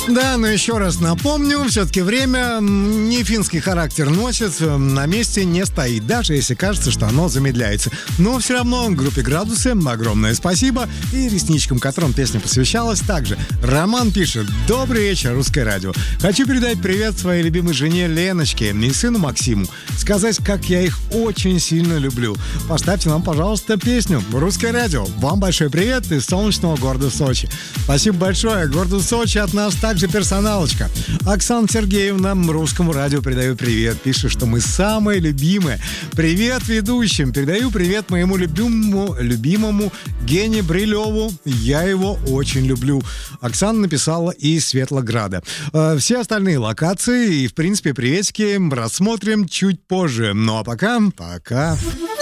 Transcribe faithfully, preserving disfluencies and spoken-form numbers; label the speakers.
Speaker 1: Да, но еще раз напомню, все-таки время не финский характер носит, на месте не стоит, даже если кажется, что оно замедляется. Но все равно группе «Градусы» огромное спасибо, и ресничкам, которым песня посвящалась, также. Роман пишет: «Добрый вечер, Русское радио. Хочу передать привет своей любимой жене Леночке и сыну Максиму. Сказать, как я их очень сильно люблю. Поставьте нам, пожалуйста, песню. Русское радио. Вам большой привет из солнечного города Сочи». Спасибо большое. Городу Сочи от нас также персоналочка. Оксана Сергеевна Русскому радио передаю привет. Пишет, что мы самые любимые. Привет ведущим. Передаю привет моему любимому, любимому Гене Брилеву. Я его очень люблю. Оксана написала из Светлограда. Все остальные локации и, в принципе, приветики рассмотрим чуть позже. Ну а пока, пока.